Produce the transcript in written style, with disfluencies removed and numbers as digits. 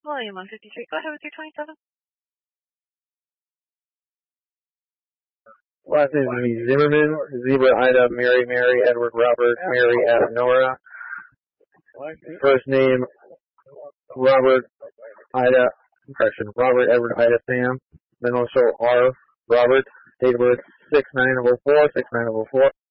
William 153. Go ahead with your 27. Last name is going to be Zimmerman, Zebra, Ida, Mary, Mary, Edward, Robert, Mary, Adam, Nora. First name, Robert, Robert, Edward, Ida, Sam. Then also R, Robert, date of birth 6/9/04, 6/9/04.